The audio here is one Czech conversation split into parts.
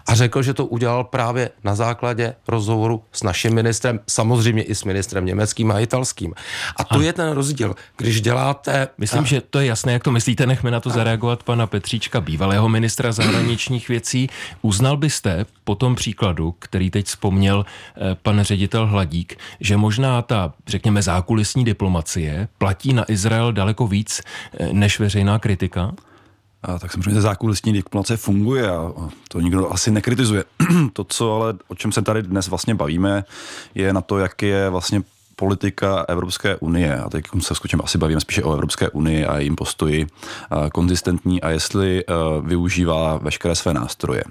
A řekl, že to udělal právě na základě rozhovoru s naším ministrem, samozřejmě i s ministrem německým a italským. A to je ten rozdíl, když děláte... Myslím, že to je jasné, jak to myslíte, nechme na to zareagovat pana Petříčka, bývalého ministra zahraničních věcí. Uznal byste po tom příkladu, který teď vzpomněl pan ředitel Hladík, že možná ta, řekněme, zákulisní diplomacie platí na Izrael daleko víc než veřejná kritika? Tak samozřejmě zákulisní diplomacie funguje a to nikdo asi nekritizuje. To, o čem se tady dnes vlastně bavíme, je na to, jak je vlastně politika Evropské unie, a teď se skutečně asi bavíme spíše o Evropské unii a jejím postoji konzistentní a jestli využívá veškeré své nástroje.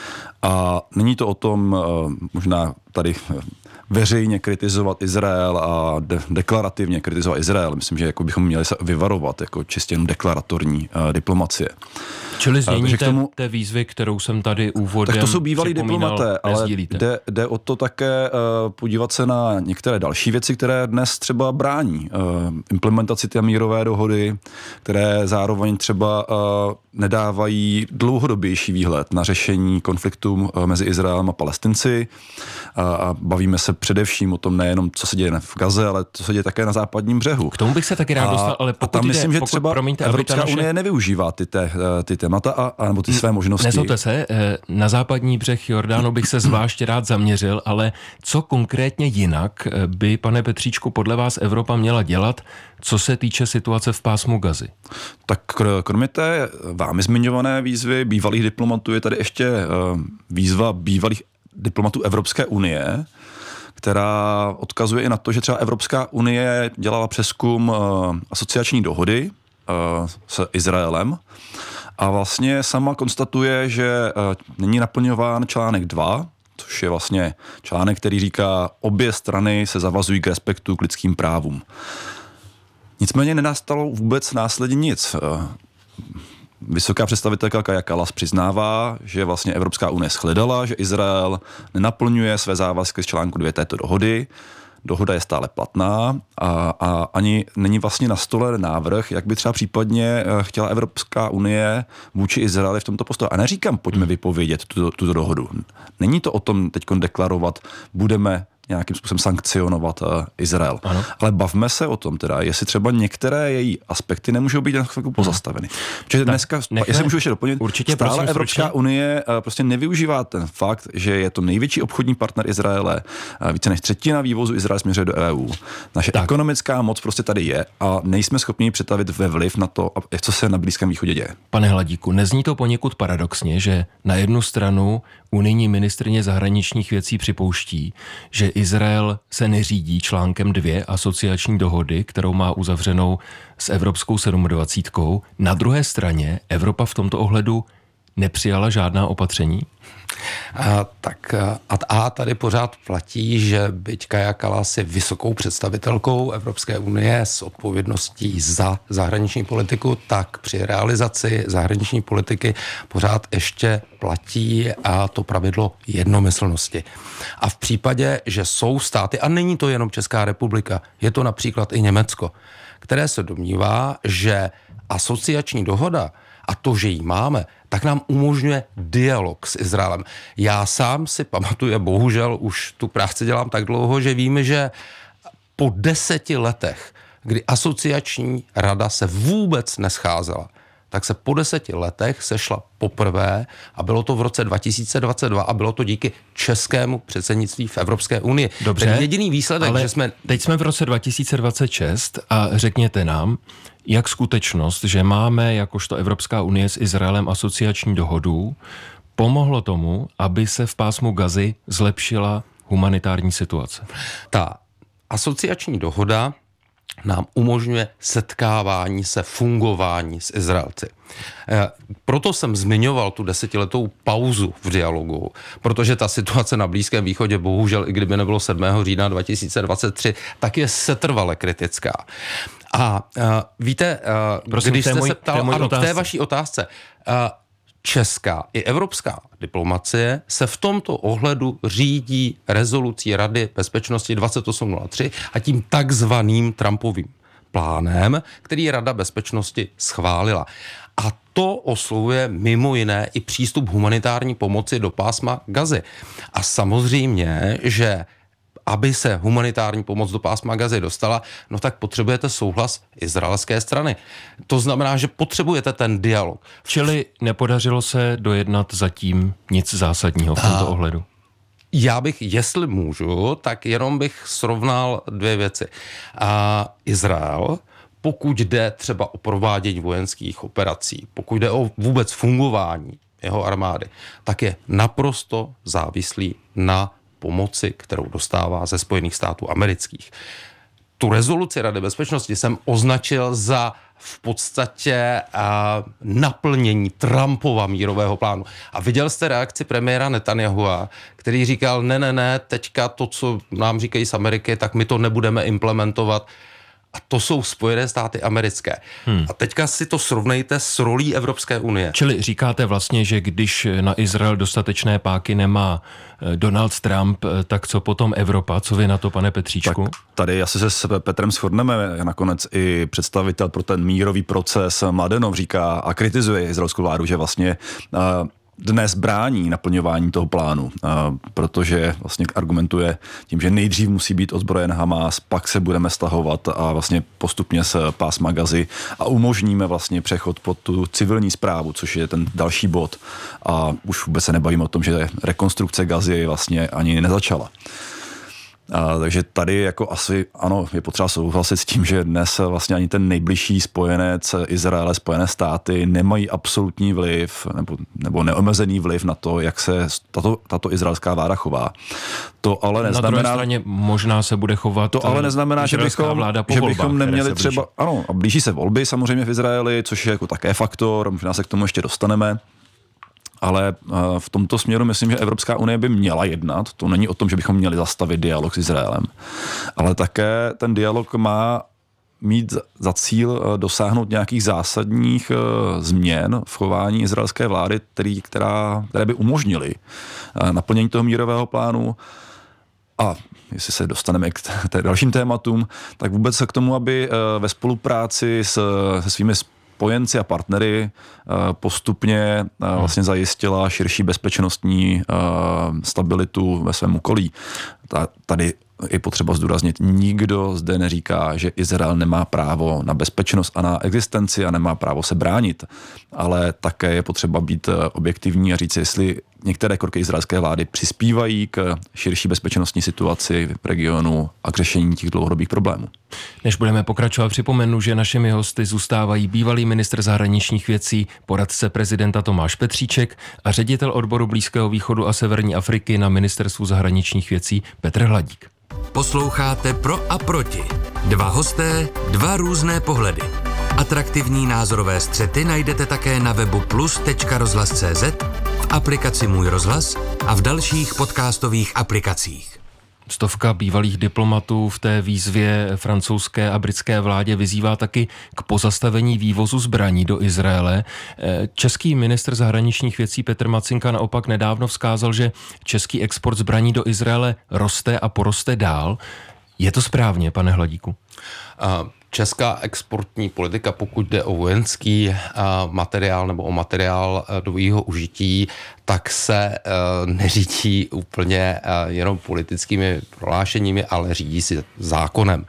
A není to o tom možná tady veřejně kritizovat Izrael a deklarativně kritizovat Izrael. Myslím, že jako bychom měli se vyvarovat jako čistě jenom deklaratorní diplomacie. Čili změní té výzvy, kterou jsem tady úvodem tak to jsou bývalí diplomaté, ale jde o to také podívat se na některé další věci, které dnes třeba brání implementaci té mírové dohody, které zároveň třeba nedávají dlouhodobější výhled na řešení konfliktu mezi Izraelem a Palestinci. A bavíme se především o tom nejenom, co se děje v Gaze, ale co se děje také na západním břehu. K tomu bych se taky rád dostal, ale pokud tam myslím, že třeba Evropská unie nevyužívá ty témata nebo ty své možnosti. Nezlobte se, na západní břeh Jordánu bych se zvláště rád zaměřil, ale co konkrétně jinak by, pane Petříčku, podle vás Evropa měla dělat, co se týče situace v pásmu Gazy? Tak kromě té vámi zmiňované výzvy bývalých diplomatů je tady ještě výzva bývalých diplomatů Evropské unie, která odkazuje i na to, že třeba Evropská unie dělala přezkum asociační dohody s Izraelem a vlastně sama konstatuje, že není naplňován článek 2, což je vlastně článek, který říká, obě strany se zavazují k respektu k lidským právům. Nicméně nenastalo vůbec následně nic. Vysoká představitelka Kaja Kallas přiznává, že vlastně Evropská unie shledala, že Izrael nenaplňuje své závazky z článku 2 této dohody. Dohoda je stále platná a ani není vlastně na stole návrh, jak by třeba případně chtěla Evropská unie vůči Izraeli v tomto postoji. A neříkám, pojďme vypovědět tuto dohodu. Není to o tom teď deklarovat, budeme nějakým způsobem sankcionovat Izrael. Ano. Ale bavme se o tom teda, jestli třeba některé její aspekty nemůžou být pozastaveny. Protože dneska, jestli můžu ještě doplnit, stále Evropská unie prostě nevyužívá ten fakt, že je to největší obchodní partner Izraele, více než třetina vývozu Izraele směřuje do EU. Naše ekonomická moc prostě tady je a nejsme schopni přetavit ve vliv na to, co se na Blízkém východě děje. Pane Hladíku, nezní to poněkud paradoxně, že na jednu stranu unijní ministryně zahraničních věcí připouští, že Izrael se neřídí článkem 2 asociační dohody, kterou má uzavřenou s Evropskou 27. Na druhé straně Evropa v tomto ohledu nepřijala žádná opatření? A tady pořád platí, že byť Kaja Kallas je vysokou představitelkou Evropské unie s odpovědností za zahraniční politiku, tak při realizaci zahraniční politiky pořád ještě platí a to pravidlo jednomyslnosti. A v případě, že jsou státy, a není to jenom Česká republika, je to například i Německo, které se domnívá, že asociační dohoda a to, že ji máme, tak nám umožňuje dialog s Izraelem. Já sám si pamatuju, bohužel už tu práci dělám tak dlouho, že vím, že po 10 letech, kdy asociační rada se vůbec nescházela, tak se po 10 letech sešla poprvé a bylo to v roce 2022 a bylo to díky českému předsednictví v Evropské unii. Dobře, ten jediný výsledek, ale že jsme... Teď jsme v roce 2026 a řekněte nám, jak skutečnost, že máme jakožto Evropská unie s Izraelem asociační dohodu, pomohlo tomu, aby se v pásmu Gazy zlepšila humanitární situace? Ta asociační dohoda nám umožňuje setkávání se, fungování s Izraelci. Proto jsem zmiňoval tu 10letou pauzu v dialogu, protože ta situace na Blízkém východě, bohužel, i kdyby nebylo 7. října 2023, tak je setrvale kritická. A víte, prosím, když jste se ptal, k té vaší otázce, česká i evropská diplomacie se v tomto ohledu řídí rezolucí Rady bezpečnosti 2803 a tím takzvaným Trumpovým plánem, který Rada bezpečnosti schválila. A to oslovuje mimo jiné i přístup humanitární pomoci do pásma Gazy. A samozřejmě, že aby se humanitární pomoc do pásma Gazy dostala, no tak potřebujete souhlas izraelské strany. To znamená, že potřebujete ten dialog. Čili nepodařilo se dojednat zatím nic zásadního v tomto ohledu? Já bych, jestli můžu, tak jenom bych srovnal dvě věci. Izrael, pokud jde třeba o provádění vojenských operací, pokud jde o vůbec fungování jeho armády, tak je naprosto závislý na pomoci, kterou dostává ze Spojených států amerických. Tu rezoluci Rady bezpečnosti jsem označil za v podstatě naplnění Trumpova mírového plánu. A viděl jste reakci premiéra Netanyahua, který říkal, ne, teďka to, co nám říkají z Ameriky, tak my to nebudeme implementovat. A to jsou Spojené státy americké. A teďka si to srovnejte s rolí Evropské unie. Čili říkáte vlastně, že když na Izrael dostatečné páky nemá Donald Trump, tak co potom Evropa? Co vy na to, pane Petříčku? Tak tady asi se s Petrem shodneme. Nakonec i představitel pro ten mírový proces Mladenov říká a kritizuje izraelskou vládu, že vlastně dnes brání naplňování toho plánu, protože vlastně argumentuje tím, že nejdřív musí být ozbrojen Hamás, pak se budeme stahovat a vlastně postupně z pásma Gazy a umožníme vlastně přechod pod tu civilní správu, což je ten další bod. A už vůbec se nebavíme o tom, že rekonstrukce Gazy vlastně ani nezačala. Takže tady jako asi ano, je potřeba souhlasit s tím, že dnes vlastně ani ten nejbližší spojenec Izraele, Spojené státy nemají absolutní vliv nebo neomezený vliv na to, jak se tato izraelská vláda chová. To ale neznamená, na druhé straně možná se bude chovat. To ale neznamená, že bychom neměli třeba, ano, a blíží se volby samozřejmě v Izraeli, což je jako také faktor, možná se k tomu ještě dostaneme. Ale v tomto směru myslím, že Evropská unie by měla jednat. To není o tom, že bychom měli zastavit dialog s Izraelem. Ale také ten dialog má mít za cíl dosáhnout nějakých zásadních změn v chování izraelské vlády, které by umožnily naplnění toho mírového plánu. A jestli se dostaneme k dalším tématům, tak vůbec k tomu, aby ve spolupráci se svými spojenci a partnery postupně vlastně zajistila širší bezpečnostní stabilitu ve svém okolí. Tady je potřeba zdůraznit, nikdo zde neříká, že Izrael nemá právo na bezpečnost a na existenci a nemá právo se bránit, ale také je potřeba být objektivní a říct, jestli některé kroky izraelské vlády přispívají k širší bezpečnostní situaci v regionu a k řešení těch dlouhodobých problémů. Než budeme pokračovat, připomenu, že našimi hosty zůstávají bývalý ministr zahraničních věcí, poradce prezidenta Tomáš Petříček a ředitel odboru Blízkého východu a Severní Afriky na Ministerstvu zahraničních věcí Petr Hladík. Posloucháte Pro a proti. Dva hosté, dva různé pohledy. Atraktivní názorové střety najdete také na webu plus.rozhlas.cz, v aplikaci Můj rozhlas a v dalších podcastových aplikacích. Stovka bývalých diplomatů v té výzvě francouzské a britské vládě vyzývá taky k pozastavení vývozu zbraní do Izraele. Český ministr zahraničních věcí Petr Macinka naopak nedávno vzkázal, že český export zbraní do Izraele roste a poroste dál. Je to správně, pane Hladíku? Česká exportní politika, pokud jde o vojenský materiál nebo o materiál dvojího užití, tak se neřídí úplně jenom politickými prohlášeními, ale řídí si zákonem.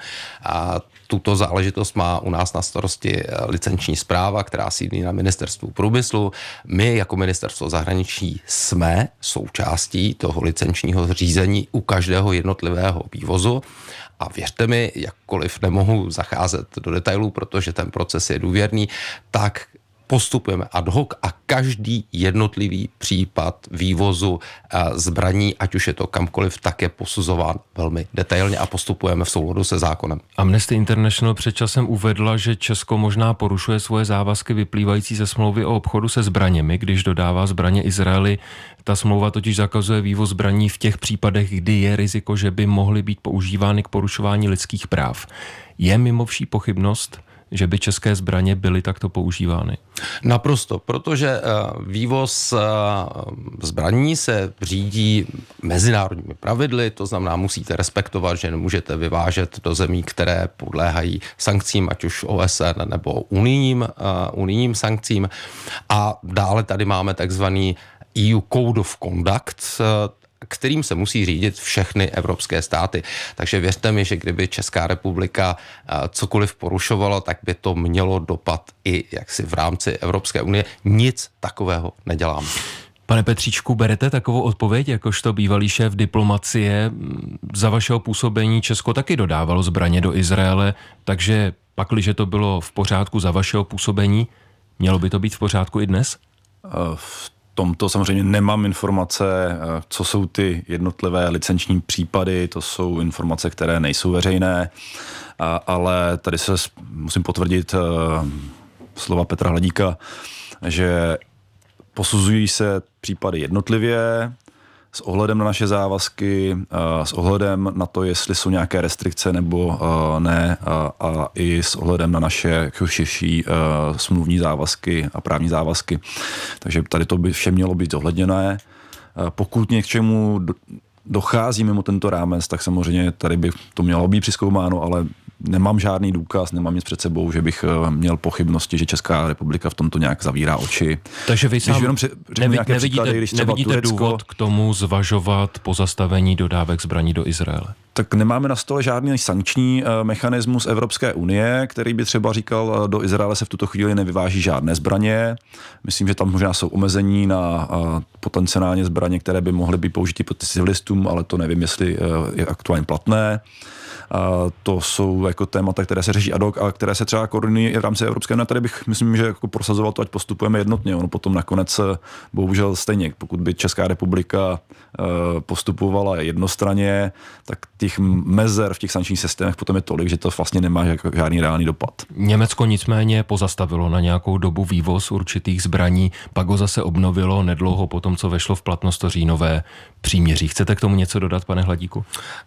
Tuto záležitost má u nás na starosti licenční správa, která sídlí na Ministerstvu průmyslu. My jako Ministerstvo zahraničí jsme součástí toho licenčního řízení u každého jednotlivého vývozu. A věřte mi, jakkoliv nemohu zacházet do detailů, protože ten proces je důvěrný, tak postupujeme ad hoc a každý jednotlivý případ vývozu zbraní, ať už je to kamkoliv, tak je posuzován velmi detailně a postupujeme v souladu se zákonem. Amnesty International před časem uvedla, že Česko možná porušuje svoje závazky vyplývající ze smlouvy o obchodu se zbraněmi, když dodává zbraně Izraeli. Ta smlouva totiž zakazuje vývoz zbraní v těch případech, kdy je riziko, že by mohly být používány k porušování lidských práv. Je mimo vší pochybnost, že by české zbraně byly takto používány? Naprosto, protože vývoz zbraní se řídí mezinárodními pravidly, to znamená, musíte respektovat, že nemůžete vyvážet do zemí, které podléhají sankcím, ať už OSN nebo unijním sankcím. A dále tady máme takzvaný EU Code of Conduct, kterým se musí řídit všechny evropské státy. Takže věřte mi, že kdyby Česká republika cokoliv porušovala, tak by to mělo dopad i jaksi v rámci Evropské unie. Nic takového neděláme. Pane Petříčku, berete takovou odpověď, jakožto bývalý šéf diplomacie? Za vašeho působení Česko taky dodávalo zbraně do Izraele, takže pakliže to bylo v pořádku za vašeho působení, mělo by to být v pořádku i dnes? V tomto samozřejmě nemám informace, co jsou ty jednotlivé licenční případy, to jsou informace, které nejsou veřejné, ale tady se musím potvrdit slova Petra Hladíka, že posuzují se případy jednotlivě, s ohledem na naše závazky, s ohledem na to, jestli jsou nějaké restrikce nebo ne, a i s ohledem na naše širší smluvní závazky a právní závazky. Takže tady to by vše mělo být zohledněné. Pokud něčemu dochází mimo tento rámec, tak samozřejmě tady by to mělo být přizkoumáno, ale nemám žádný důkaz, nemám nic před sebou, že bych měl pochybnosti, že Česká republika v tomto nějak zavírá oči. Takže vy sám nevidíte Turecko, důvod k tomu zvažovat pozastavení dodávek zbraní do Izraele? Tak nemáme na stole žádný sankční mechanismus Evropské unie, který by třeba říkal, do Izraele se v tuto chvíli nevyváží žádné zbraně. Myslím, že tam možná jsou omezení na potenciálně zbraně, které by mohly být použity proti civilistům, ale to nevím, jestli je aktuálně platné. To jsou jako témata, které se řeší ad hoc a které se třeba koordinují i v rámci Evropské unie. Tady bych myslím, že jako prosazoval to, ať postupujeme jednotně. Ono potom nakonec bohužel stejně. Pokud by Česká republika postupovala jednostranně, tak těch mezer v těch sankčních systémech potom je tolik, že to vlastně nemá žádný reálný dopad. Německo nicméně pozastavilo na nějakou dobu vývoz určitých zbraní, pak ho zase obnovilo nedlouho po tom, co vešlo v platnost to říjnové příměří. Chcete k tomu něco dodat, pane Hladíku?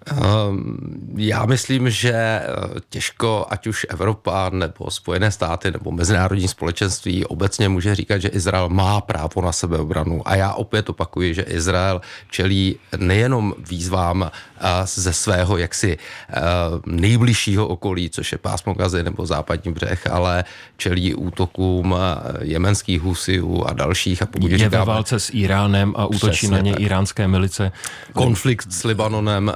Já myslím, že těžko, ať už Evropa nebo Spojené státy nebo mezinárodní společenství obecně může říkat, že Izrael má právo na sebeobranu. A já opět opakuji, že Izrael čelí nejenom výzvám ze svého jaksi nejbližšího okolí, což je pásmo Gazy nebo západní břeh, ale čelí útokům jemenských Husijů a dalších. A pokud je ve válce s Iránem a útočí na ně iránské milice. Konflikt s Libanonem.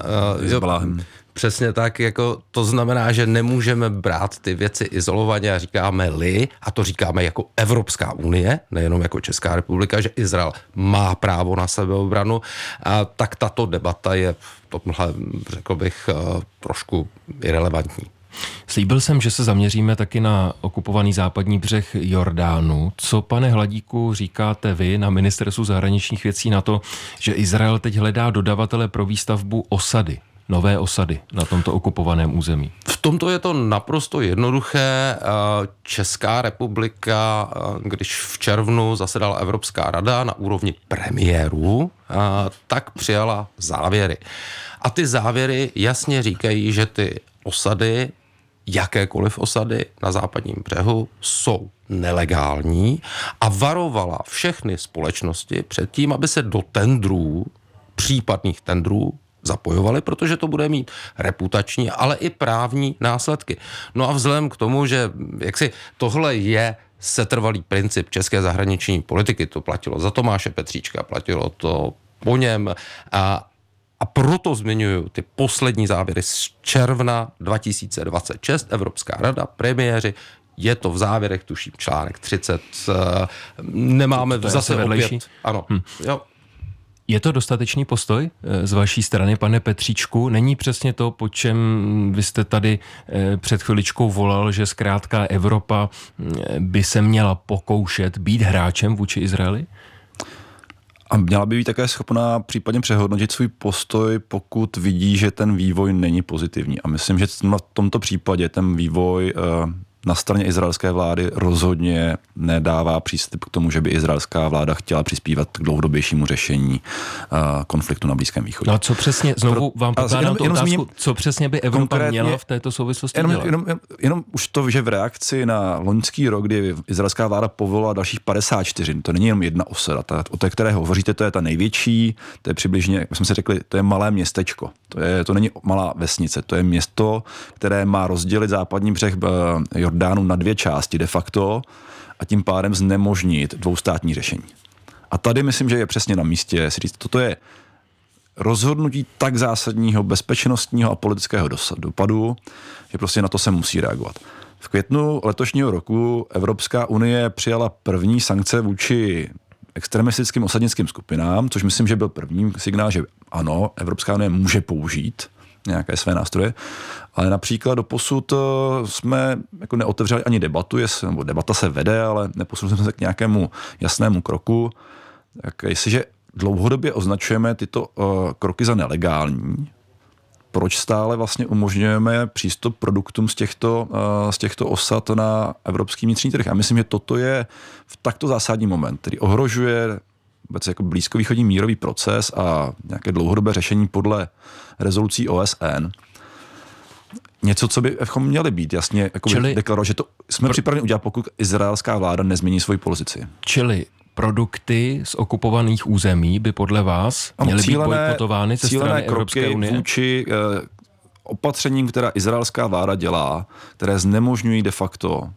Přesně tak, jako to znamená, že nemůžeme brát ty věci izolovaně a říkáme-li, a to říkáme jako Evropská unie, nejenom jako Česká republika, že Izrael má právo na sebeobranu, tak tato debata je v tomhle, řekl bych, trošku irelevantní. Slíbil jsem, že se zaměříme taky na okupovaný západní břeh Jordánu. Co, pane Hladíku, říkáte vy na Ministerstvu zahraničních věcí na to, že Izrael teď hledá dodavatele pro výstavbu osady? Nové osady na tomto okupovaném území? V tomto je to naprosto jednoduché. Česká republika, když v červnu zasedala Evropská rada na úrovni premiérů, tak přijala závěry. A ty závěry jasně říkají, že ty osady, jakékoliv osady na západním břehu, jsou nelegální a varovala všechny společnosti před tím, aby se do tendrů, případných tendrů, zapojovali, protože to bude mít reputační, ale i právní následky. No a vzhledem k tomu, že jaksi tohle je setrvalý princip české zahraniční politiky, to platilo za Tomáše Petříčka, platilo to po něm a proto zmiňuji ty poslední závěry z června 2026, Evropská rada, premiéři, je to v závěrech, tuším článek 30, nemáme to zase vedlejší. Opět. Ano, jo. Je to dostatečný postoj z vaší strany, pane Petříčku? Není přesně to, po čem vy jste tady před chviličkou volal, že zkrátka Evropa by se měla pokoušet být hráčem vůči Izraeli? A měla by být také schopná případně přehodnotit svůj postoj, pokud vidí, že ten vývoj není pozitivní. A myslím, že v tomto případě ten vývoj na straně izraelské vlády rozhodně nedává přístup k tomu, že by izraelská vláda chtěla přispívat k dlouhodobější řešení konfliktu na Blízkém východě. No a co přesně, znovu vám pokládám tu otázku, co přesně by Evropa měla v této souvislosti dělat? Jenom už to, že v reakci na loňský rok, kdy izraelská vláda povolila dalších 54, to není jenom jedna osada, o té, které hovoříte, to je ta největší, to je přibližně, jak jsme si řekli, to je malé městečko, to není malá vesnice, to je město, které má rozdělit západní břeh Jordánu na 2 části de facto a tím pádem znemožnit dvoustátní řešení. A tady myslím, že je přesně na místě si říct, toto je rozhodnutí tak zásadního bezpečnostního a politického dopadu, že prostě na to se musí reagovat. V květnu letošního roku Evropská unie přijala první sankce vůči extremistickým osadnickým skupinám, což myslím, že byl první signál, že ano, Evropská unie může použít nějaké své nástroje, ale například doposud jsme jako neotevřeli ani debatu, nebo debata se vede, ale neposunuli jsme se k nějakému jasnému kroku. Tak jestliže dlouhodobě označujeme tyto kroky za nelegální, proč stále vlastně umožňujeme přístup produktům z těchto osad na evropský vnitřní trh? A myslím, že toto je v takto zásadní moment, který ohrožuje vůbec jako blízkovýchodní mírový proces a nějaké dlouhodobé řešení podle rezolucí OSN. Něco, co bychom měli být jasně jako deklarovat, že to jsme připraveni udělat, pokud izraelská vláda nezmění svoji pozici. Čili produkty z okupovaných území by podle vás měly být bojkotovány ze strany Evropské unie? Vůči opatřením, která izraelská vláda dělá, které znemožňují de facto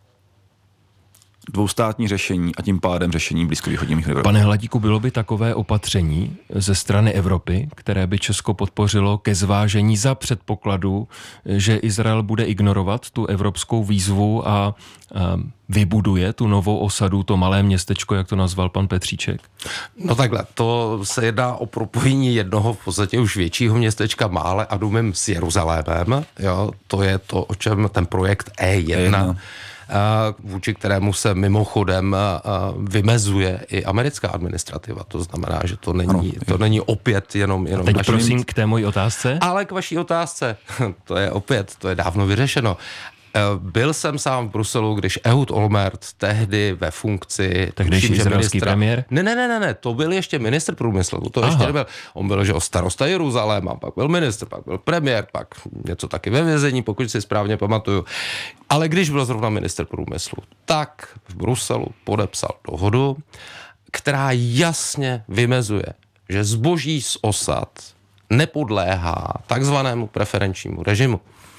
dvoustátní řešení a tím pádem řešení blízkovýchodních Evropy. Pane Hladíku, bylo by takové opatření ze strany Evropy, které by Česko podpořilo ke zvážení za předpokladu, že Izrael bude ignorovat tu evropskou výzvu a vybuduje tu novou osadu, to malé městečko, jak to nazval pan Petříček? No takhle, to se jedná o propojení jednoho v podstatě už většího městečka Mále a Dumem s Jeruzalémem. Jo, to je to, o čem ten projekt E1, vůči kterému se mimochodem vymezuje i americká administrativa. To znamená, že to není opět jenom teď prosím k té mojí otázce. Ale k vaší otázce, to je dávno vyřešeno. Byl jsem sám v Bruselu, když Ehud Olmert tehdy ve funkci... Tehdejší izraelský premiér? Ne, to byl ještě ministr průmyslu, to ještě nebyl. On byl, že starosta Jeruzaléma, pak byl ministr, pak byl premiér, pak něco taky ve vězení, pokud si správně pamatuju. Ale když byl zrovna ministr průmyslu, tak v Bruselu podepsal dohodu, která jasně vymezuje, že zboží z osad nepodléhá takzvanému preferenčnímu režimu.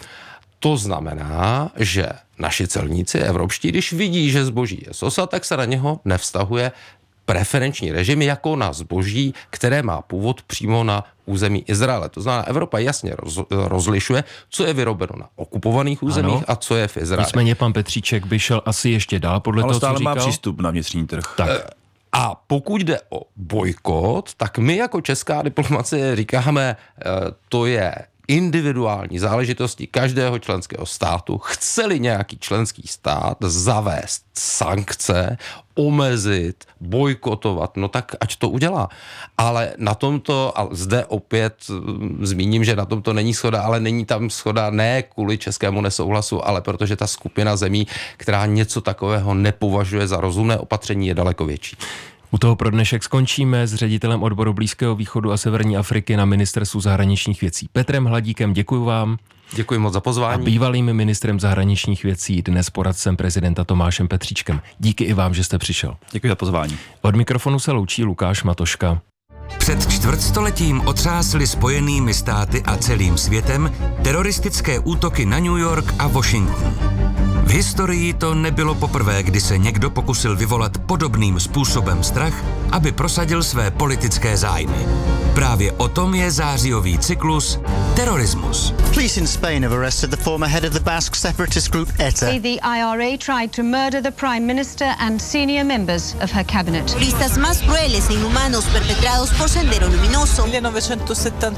To znamená, že naši celníci evropští, když vidí, že zboží je z osad, tak se na něho nevztahuje preferenční režim jako na zboží, které má původ přímo na území Izraele. To znamená, Evropa jasně rozlišuje, co je vyrobeno na okupovaných územích a co je v Izraeli. Nicméně pan Petříček by šel asi ještě dál podle toho, co říkal. Ale stále má přístup na vnitřní trh. Tak. A pokud jde o bojkot, tak my jako česká diplomacie říkáme, to je individuální záležitosti každého členského státu. Chce-li nějaký členský stát zavést sankce, omezit, bojkotovat, no tak ať to udělá. Ale na tomto, a zde opět zmíním, že na tomto není shoda, ale není tam shoda ne kvůli českému nesouhlasu, ale protože ta skupina zemí, která něco takového nepovažuje za rozumné opatření, je daleko větší. U toho pro dnešek skončíme s ředitelem odboru Blízkého východu a Severní Afriky na Ministerstvu zahraničních věcí Petrem Hladíkem. Děkuji vám. Děkuji moc za pozvání. A bývalým ministrem zahraničních věcí, dnes poradcem prezidenta Tomášem Petříčkem. Díky i vám, že jste přišel. Děkuji za pozvání. Od mikrofonu se loučí Lukáš Matoška. Před čtvrtstoletím otřásly Spojenými státy a celým světem teroristické útoky na New York a Washington. V historii to nebylo poprvé, kdy se někdo pokusil vyvolat podobným způsobem strach, aby prosadil své politické zájmy. Právě o tom je zářijový cyklus Terorismus. Police in Spain have arrested the former head of the Basque separatist group ETA. The IRA tried to murder the Prime Minister and senior members of her cabinet. Listas más crueles e inhumanos perpetrados por Sendero Luminoso.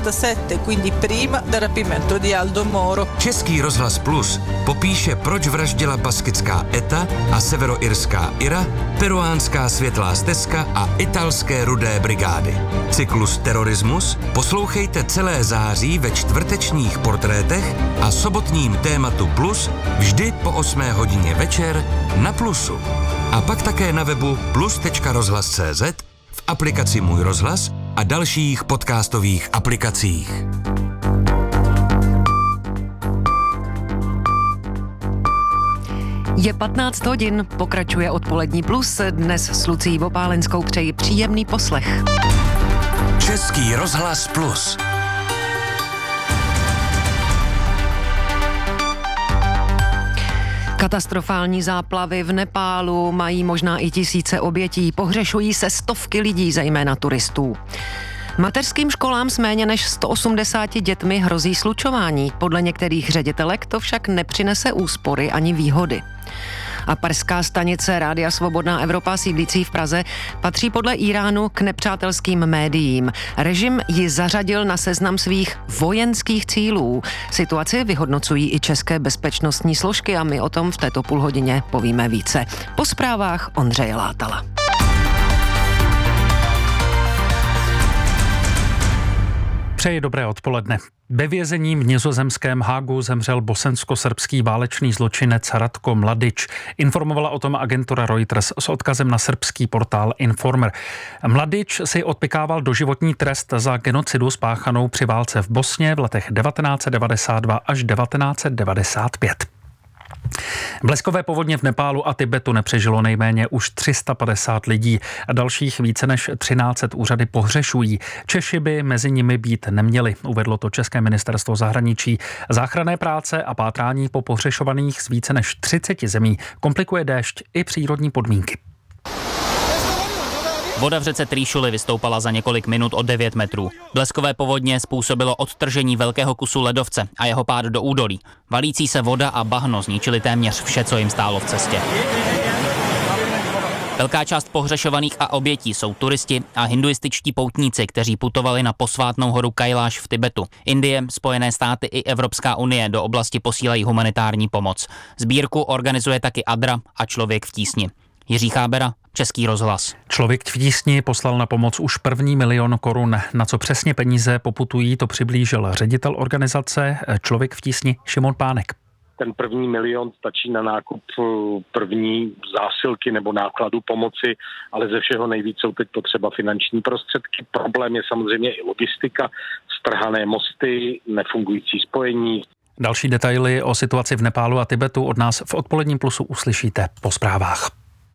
1977, quindi prima del rapimento di Aldo Moro. Český rozhlas Plus popíše, proč vraždu vraždila baskická ETA a severoirská IRA, peruánská světlá stezka a italské rudé brigády. Cyklus Terorismus poslouchejte celé září ve čtvrtečních portrétech a sobotním tématu Plus vždy po 8 hodině večer na Plusu. A pak také na webu plus.rozhlas.cz, v aplikaci Můj rozhlas a dalších podcastových aplikacích. Je 15 hodin, pokračuje Odpolední Plus. Dnes s Lucí Vopálenskou přeji příjemný poslech. Český rozhlas Plus. Katastrofální záplavy v Nepálu mají možná i tisíce obětí. Pohřešují se stovky lidí, zejména turistů. Mateřským školám s méně než 180 dětmi hrozí slučování. Podle některých ředitelek to však nepřinese úspory ani výhody. A parská stanice Rádia Svobodná Evropa sídlící v Praze patří podle Íránu k nepřátelským médiím. Režim ji zařadil na seznam svých vojenských cílů. Situaci vyhodnocují i české bezpečnostní složky a my o tom v této půlhodině povíme více. Po zprávách Ondřeje Látala. Přeji dobré odpoledne. Ve vězení v nizozemském Hágu zemřel bosensko-srbský válečný zločinec Ratko Mladić. Informovala o tom agentura Reuters s odkazem na srbský portál Informer. Mladić si odpykával doživotní trest za genocidu spáchanou při válce v Bosně v letech 1992 až 1995. Bleskové povodně v Nepálu a Tibetu nepřežilo nejméně už 350 lidí a dalších více než 1300 úřady pohřešují. Češi by mezi nimi být neměli, uvedlo to České ministerstvo zahraničí. Záchranné práce a pátrání po pohřešovaných z více než 30 zemí komplikuje déšť i přírodní podmínky. Voda v řece Trýšuli vystoupala za několik minut o 9 metrů. Bleskové povodně způsobilo odtržení velkého kusu ledovce a jeho pád do údolí. Valící se voda a bahno zničili téměř vše, co jim stálo v cestě. Velká část pohřešovaných a obětí jsou turisti a hinduističtí poutníci, kteří putovali na posvátnou horu Kailáš v Tibetu. Indie, Spojené státy i Evropská unie do oblasti posílají humanitární pomoc. Sbírku organizuje taky Adra a Člověk v tísni. Jiří Chábera, Český rozhlas. Člověk v tísni poslal na pomoc už první 1 000 000 korun. Na co přesně peníze poputují, to přiblížil ředitel organizace Člověk v tísni Šimon Pánek. Ten první 1 000 000 stačí na nákup první zásilky nebo nákladu pomoci, ale ze všeho nejvíc jsou teď potřeba finanční prostředky. Problém je samozřejmě i logistika, strhané mosty, nefungující spojení. Další detaily o situaci v Nepálu a Tibetu od nás v Odpoledním Plusu uslyšíte po zprávách.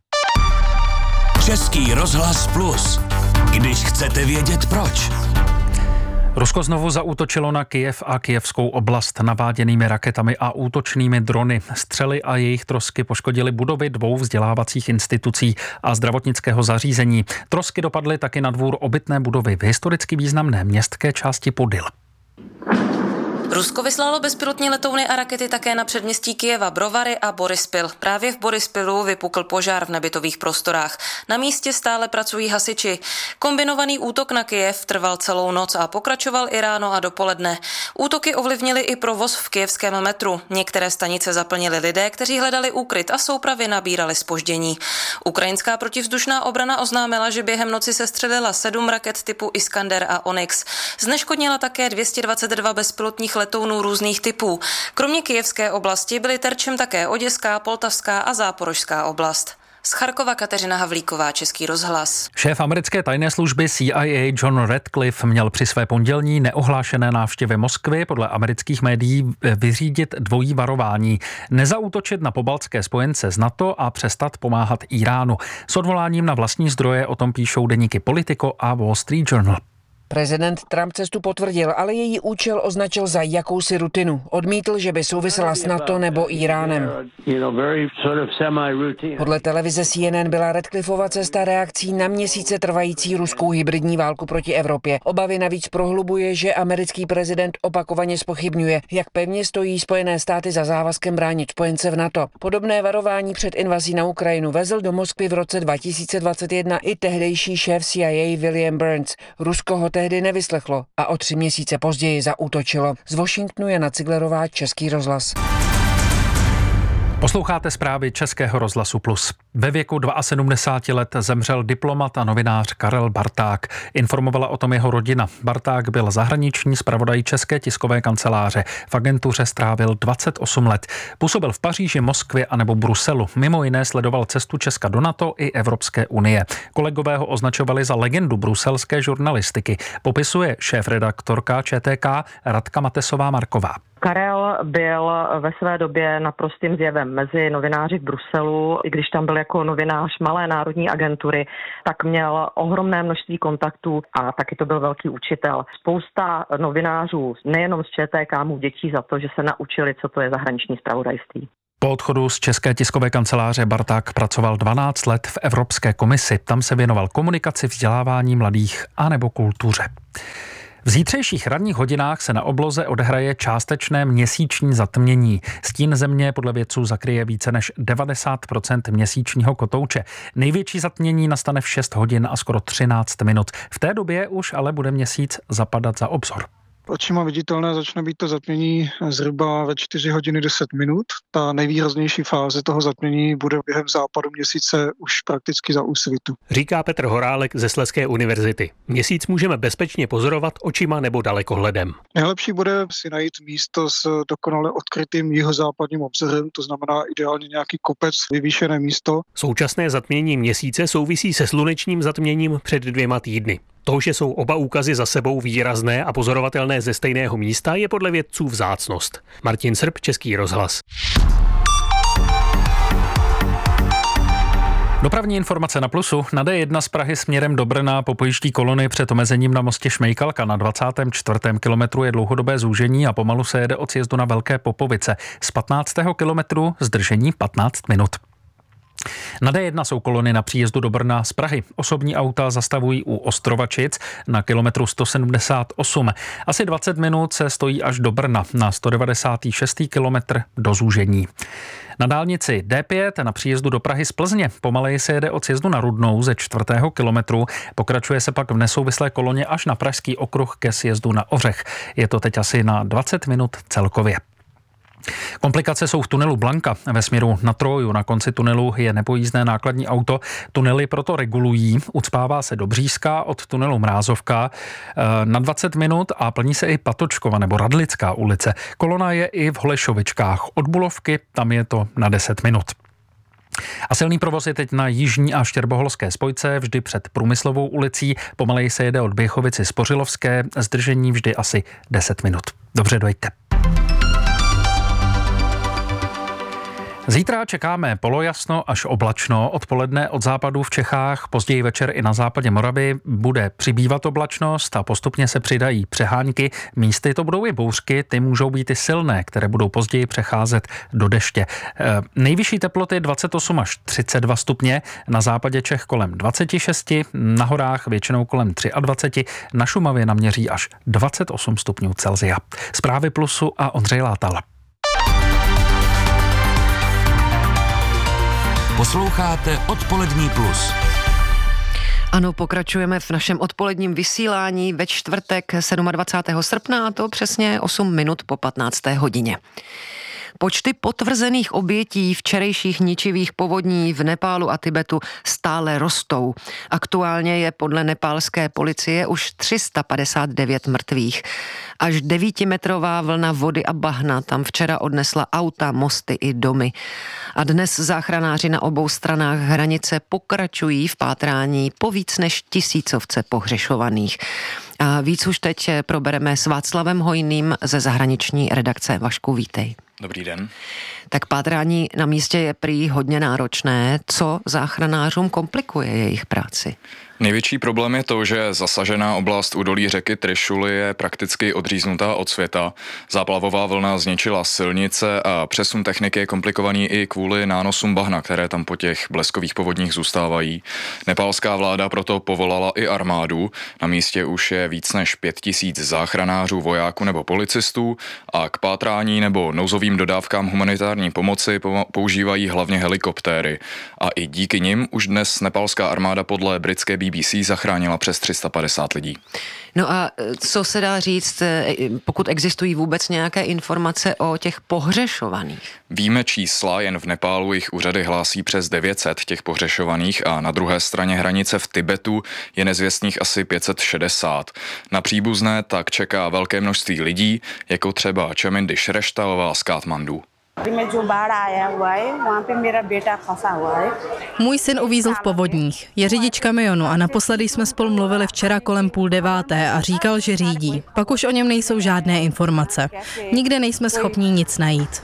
Český rozhlas Plus. Když chcete vědět proč. Rusko znovu zaútočilo na Kyjev a kyjevskou oblast naváděnými raketami a útočnými drony. Střely a jejich trosky poškodily budovy 2 vzdělávacích institucí a zdravotnického zařízení. Trosky dopadly taky na dvůr obytné budovy v historicky významné městské části Podyl. Rusko vyslalo bezpilotní letouny a rakety také na předměstí Kyjeva, Brovary a Borispil. Právě v Borispilu vypukl požár v nebytových prostorách. Na místě stále pracují hasiči. Kombinovaný útok na Kyjev trval celou noc a pokračoval i ráno a dopoledne. Útoky ovlivnily i provoz v kyjevském metru. Některé stanice zaplnili lidé, kteří hledali úkryt a soupravy nabíraly zpoždění. Ukrajinská protivzdušná obrana oznámila, že během noci sestřelila 7 raket typu Iskander a Onyx. Zneškodnila také 222 bezpilotních letounů různých typů. Kromě kyjevské oblasti byly terčem také Oděská, Poltavská a Záporožská oblast. Z Charkova Kateřina Havlíková, Český rozhlas. Šéf americké tajné služby CIA John Radcliffe měl při své pondělní neohlášené návštěvě Moskvy podle amerických médií vyřídit dvojí varování. Nezaútočit na pobaltské spojence z NATO a přestat pomáhat Iránu. S odvoláním na vlastní zdroje o tom píšou deníky Politico a Wall Street Journal. Prezident Trump cestu potvrdil, ale její účel označil za jakousi rutinu. Odmítl, že by souvisela s NATO nebo Iránem. Podle televize CNN byla Radcliffeova cesta reakcí na měsíce trvající ruskou hybridní válku proti Evropě. Obavy navíc prohlubuje, že americký prezident opakovaně zpochybňuje, jak pevně stojí Spojené státy za závazkem bránit spojence v NATO. Podobné varování před invazí na Ukrajinu vezl do Moskvy v roce 2021 i tehdejší šéf CIA William Burns. Rusko ho tehdy nevyslechlo a o 3 měsíce později zaútočilo. Z Washingtonu Jana Ciglerová, Český rozhlas. Posloucháte zprávy Českého rozhlasu Plus. Ve věku 72 let zemřel diplomat a novinář Karel Barták. Informovala o tom jeho rodina. Barták byl zahraniční zpravodaj České tiskové kanceláře. V agentuře strávil 28 let. Působil v Paříži, Moskvě a nebo Bruselu. Mimo jiné sledoval cestu Česka do NATO i Evropské unie. Kolegové ho označovali za legendu bruselské žurnalistiky. Popisuje šéfredaktorka ČTK Radka Matesová-Marková. Karel byl ve své době naprostým zjevem mezi novináři v Bruselu. I když tam byl jako novinář malé národní agentury, tak měl ohromné množství kontaktů a taky to byl velký učitel. Spousta novinářů, nejenom z ČTK, mu vděčí za to, že se naučili, co to je zahraniční zpravodajství. Po odchodu z České tiskové kanceláře Barták pracoval 12 let v Evropské komisi. Tam se věnoval komunikaci, vzdělávání mladých a nebo kultuře. V zítřejších ranních hodinách se na obloze odehraje částečné měsíční zatmění. Stín země podle vědců zakryje více než 90% měsíčního kotouče. Největší zatmění nastane v 6 hodin a skoro 13 minut. V té době už ale bude měsíc zapadat za obzor. Očima viditelné začne být to zatmění zhruba ve 4 hodiny 10 minut. Ta nejvýraznější fáze toho zatmění bude během západu měsíce už prakticky za úsvitu. Říká Petr Horálek ze Slezské univerzity. Měsíc můžeme bezpečně pozorovat očima nebo dalekohledem. Nejlepší bude si najít místo s dokonale odkrytým jihozápadním obzorem, to znamená ideálně nějaký kopec, vyvýšené místo. Současné zatmění měsíce souvisí se slunečním zatměním před 2 týdny. To, že jsou oba úkazy za sebou výrazné a pozorovatelné ze stejného místa, je podle vědců vzácnost. Martin Srb, Český rozhlas. Dopravní informace na Plusu. Na D1 z Prahy směrem do Brna popojíždí kolony před omezením na mostě Šmejkalka. Na 24. kilometru je dlouhodobé zúžení a pomalu se jede od sjezdu na Velké Popovice. Z 15. kilometru zdržení 15 minut. Na D1 jsou kolony na příjezdu do Brna z Prahy. Osobní auta zastavují u Ostrovačic na kilometru 178. Asi 20 minut se stojí až do Brna na 196. kilometr do zúžení. Na dálnici D5 na příjezdu do Prahy z Plzně pomaleji se jede od sjezdu na Rudnou ze 4. kilometru. Pokračuje se pak v nesouvislé koloně až na Pražský okruh ke sjezdu na Ořech. Je to teď asi na 20 minut celkově. Komplikace jsou v tunelu Blanka. Ve směru na Troju na konci tunelu je nepojízdné nákladní auto. Tunely proto regulují. Ucpává se do Břízka od tunelu Mrázovka na 20 minut a plní se i Patočkova nebo Radlická ulice. Kolona je i v Holešovičkách. Od Bulovky tam je to na 10 minut. A silný provoz je teď na jižní a štěrboholské spojce, vždy před Průmyslovou ulicí. Pomaleji se jede od Běchovici Spořilovské, zdržení vždy asi 10 minut. Dobře, dojďte. Zítra čekáme polojasno až oblačno, odpoledne od západu v Čechách, později večer i na západě Moravy bude přibývat oblačnost a postupně se přidají přehánky. Místy to budou i bouřky, ty můžou být i silné, které budou později přecházet do deště. Nejvyšší teploty 28 až 32 stupně, na západě Čech kolem 26, na horách většinou kolem 23, na Šumavě naměří až 28 stupňů Celsia. Zprávy Plusu a Ondřej Látal. Posloucháte Odpolední plus. Ano, pokračujeme v našem odpoledním vysílání ve čtvrtek 27. srpna, a to přesně 8 minut po 15. hodině. Počty potvrzených obětí včerejších ničivých povodní v Nepálu a Tibetu stále rostou. Aktuálně je podle nepálské policie už 359 mrtvých. Až 9metrová vlna vody a bahna tam včera odnesla auta, mosty i domy. A dnes záchranáři na obou stranách hranice pokračují v pátrání po víc než 1000 pohřešovaných. A víc už teď probereme s Václavem Hojným ze zahraniční redakce. Vašku, vítej. Dobrý den. Tak pátrání na místě je prý hodně náročné. Co záchranářům komplikuje jejich práci? Největší problém je to, že zasažená oblast údolí řeky Trišuly je prakticky odříznutá od světa. Záplavová vlna zničila silnice a přesun techniky je komplikovaný i kvůli nánosům bahna, které tam po těch bleskových povodních zůstávají. Nepálská vláda proto povolala i armádu. Na místě už je víc než 5000 záchranářů, vojáků nebo policistů a k pátrání nebo nouzovým dodávkám humanitární pomoci používají hlavně helikoptéry. A i díky nim už dnes nepálská armáda podle britské BBC BBC zachránila přes 350 lidí. No a co se dá říct, pokud existují vůbec nějaké informace o těch pohřešovaných? Víme čísla, jen v Nepálu jich úřady hlásí přes 900 těch pohřešovaných a na druhé straně hranice v Tibetu je nezvěstných asi 560. Na příbuzné tak čeká velké množství lidí, jako třeba Chamindy Shresthaová z Katmandu. Můj syn uvízl v povodních. Je řidič kamionu a naposledy jsme spolu mluvili včera kolem 8:30 a říkal, že řídí. Pak už o něm nejsou žádné informace. Nikde nejsme schopni nic najít.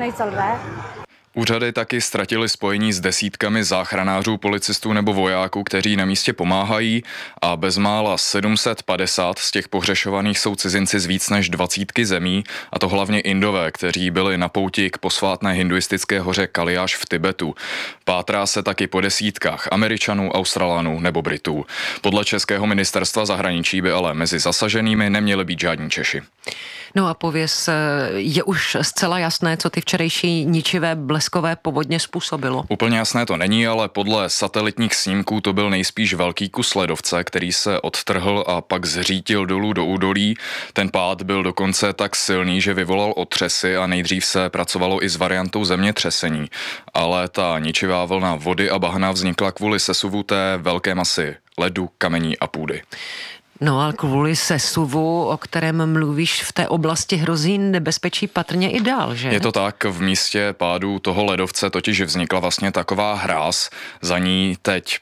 Úřady taky ztratili spojení s desítkami záchranářů, policistů nebo vojáků, kteří na místě pomáhají a bezmála 750 z těch pohřešovaných jsou cizinci z víc než 20 zemí, a to hlavně Indové, kteří byli na pouti k posvátné hinduistické hoře Kailáš v Tibetu. Pátrá se taky po desítkách Američanů, Australanů nebo Britů. Podle českého ministerstva zahraničí by ale mezi zasaženými neměli být žádní Češi. No a pověz, je už zcela jasné, co ty včerejší ničivé bleskové povodně způsobilo? Úplně jasné to není, ale podle satelitních snímků to byl nejspíš velký kus ledovce, který se odtrhl a pak zřítil dolů do údolí. Ten pád byl dokonce tak silný, že vyvolal otřesy a nejdřív se pracovalo i s variantou zemětřesení. Ale ta ničivá vlna vody a bahna vznikla kvůli sesuvu té velké masy ledu, kamení a půdy. No ale kvůli sesuvu, o kterém mluvíš, v té oblasti hrozí nebezpečí patrně i dál, že? Je to tak, v místě pádu toho ledovce totiž vznikla vlastně taková hráz, za ní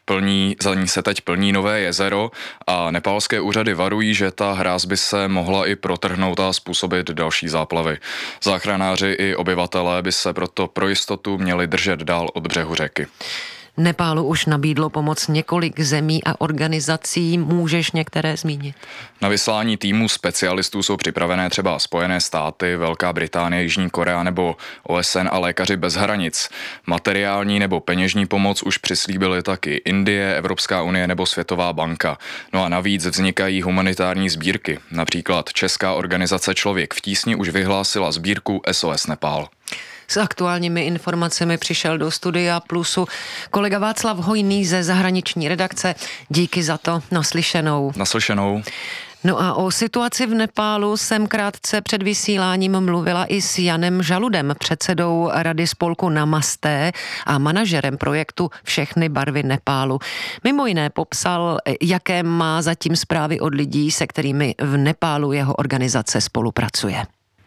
se teď plní nové jezero a nepálské úřady varují, že ta hráz by se mohla i protrhnout a způsobit další záplavy. Záchranáři i obyvatelé by se proto pro jistotu měli držet dál od břehu řeky. Nepálu už nabídlo pomoc několik zemí a organizací. Můžeš některé zmínit? Na vyslání týmu specialistů jsou připravené třeba Spojené státy, Velká Británie, Jižní Korea nebo OSN a Lékaři bez hranic. Materiální nebo peněžní pomoc už přislíbily taky Indie, Evropská unie nebo Světová banka. No a navíc vznikají humanitární sbírky. Například česká organizace Člověk v tísni už vyhlásila sbírku SOS Nepál. S aktuálními informacemi přišel do Studia Plusu kolega Václav Hojný ze zahraniční redakce. Díky za to, naslyšenou. Naslyšenou. No a o situaci v Nepálu jsem krátce před vysíláním mluvila i s Janem Žaludem, předsedou Rady spolku Namasté a manažerem projektu Všechny barvy Nepálu. Mimo jiné popsal, jaké má zatím zprávy od lidí, se kterými v Nepálu jeho organizace spolupracuje.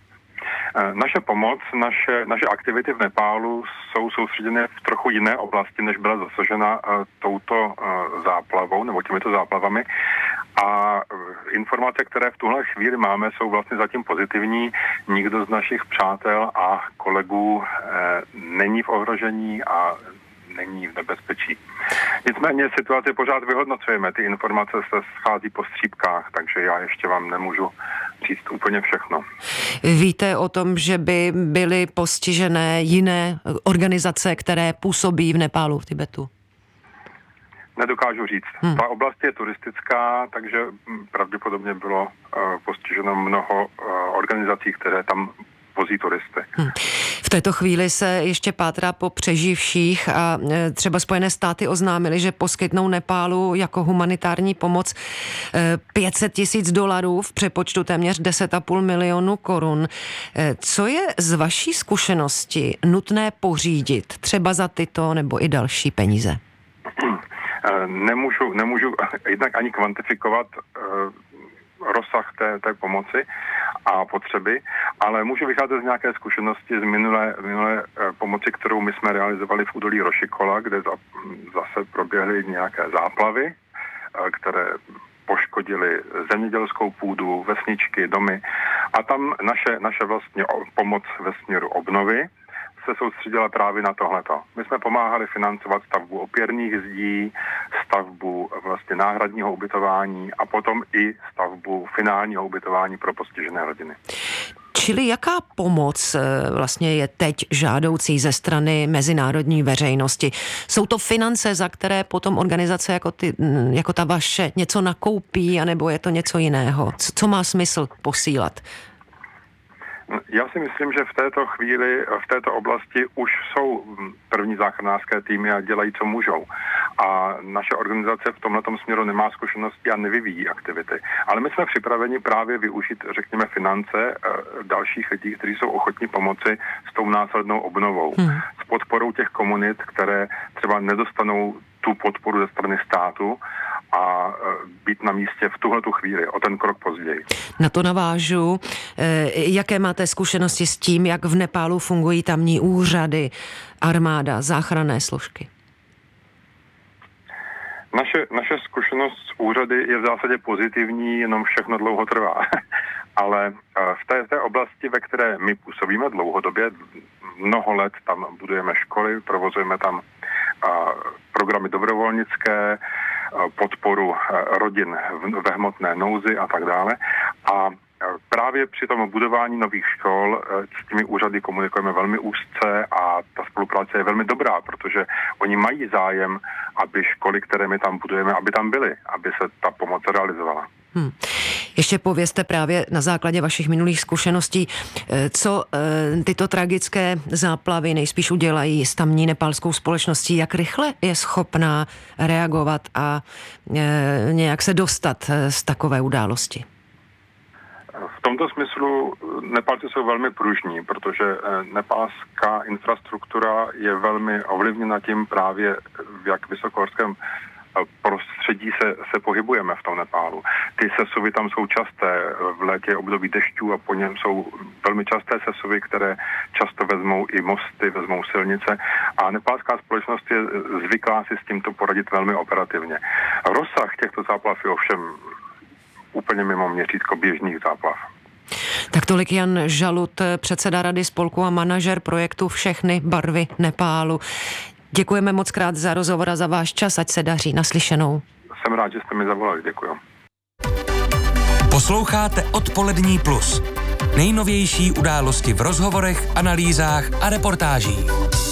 Naše pomoc, naše aktivity v Nepálu jsou soustředěné v trochu jiné oblasti, než byla zasažena touto záplavou nebo těmito záplavami. A informace, které v tuhle chvíli máme, jsou vlastně zatím pozitivní. Nikdo z našich přátel a kolegů není v ohrožení a není v nebezpečí. Nicméně situaci pořád vyhodnocujeme. Ty informace se schází po střípkách, takže já ještě vám nemůžu říct úplně všechno. Víte o tom, že by byly postižené jiné organizace, které působí v Nepálu, v Tibetu? Nedokážu říct. Ta oblast je turistická, takže pravděpodobně bylo postiženo mnoho organizací, které tam vozí turisty. V této chvíli se ještě pátrá po přeživších a třeba Spojené státy oznámily, že poskytnou Nepálu jako humanitární pomoc $500 000 v přepočtu téměř 10,5 milionu korun. Co je z vaší zkušenosti nutné pořídit třeba za tyto nebo i další peníze? Nemůžu jednak ani kvantifikovat rozsah té pomoci a potřeby, ale můžu vycházet z nějaké zkušenosti z minulé pomoci, kterou my jsme realizovali v údolí Rošikola, kde zase proběhly nějaké záplavy, které poškodily zemědělskou půdu, vesničky, domy. A tam naše vlastně pomoc ve směru obnovy se soustředila právě na tohleto. My jsme pomáhali financovat stavbu opěrných zdí, stavbu vlastně náhradního ubytování a potom i stavbu finálního ubytování pro postižené rodiny. Čili jaká pomoc vlastně je teď žádoucí ze strany mezinárodní veřejnosti? Jsou to finance, za které potom organizace jako ta vaše něco nakoupí, anebo je to něco jiného? Co má smysl posílat? Já si myslím, že v této chvíli, v této oblasti už jsou první záchranářské týmy a dělají, co můžou. A naše organizace v tomhletom směru nemá zkušenosti a nevyvíjí aktivity. Ale my jsme připraveni právě využít, řekněme, finance dalších lidí, kteří jsou ochotní pomoci s tou následnou obnovou. S podporou těch komunit, které třeba nedostanou tu podporu ze strany státu a být na místě v tuhletu chvíli, o ten krok později. Na to navážu. Jaké máte zkušenosti s tím, jak v Nepálu fungují tamní úřady, armáda, záchranné složky? Naše zkušenost s úřady je v zásadě pozitivní, jenom všechno dlouho trvá. Ale v té oblasti, ve které my působíme dlouhodobě, mnoho let tam budujeme školy, provozujeme tam programy dobrovolnické, podporu rodin ve hmotné nouzi a tak dále. A právě při tom budování nových škol s těmi úřady komunikujeme velmi úzce a ta spolupráce je velmi dobrá, protože oni mají zájem, aby školy, které my tam budujeme, aby tam byly, aby se ta pomoc realizovala. Ještě povězte právě na základě vašich minulých zkušeností, co tyto tragické záplavy nejspíš udělají s tamní nepálskou společností, jak rychle je schopná reagovat a nějak se dostat z takové události. V tomto smyslu Nepálci jsou velmi pružní, protože nepálská infrastruktura je velmi ovlivněna tím právě, v jak vysokohorském prostředí se pohybujeme v tom Nepálu. Ty sesuvy tam jsou časté, v létě období dešťů a po něm jsou velmi časté sesuvy, které často vezmou i mosty, vezmou silnice a nepálská společnost je zvyklá si s tímto poradit velmi operativně. Rozsah těchto záplav je ovšem úplně mimo měřítko běžných záplav. Tak tolik Jan Žalut, předseda Rady spolku a manažer projektu Všechny barvy Nepálu. Děkujeme moc krát za rozhovor a za váš čas, ať se daří. Naslyšenou. Jsem rád, že jste mi zavolali, děkuji. Posloucháte Odpolední plus. Nejnovější události v rozhovorech, analýzách a reportážích.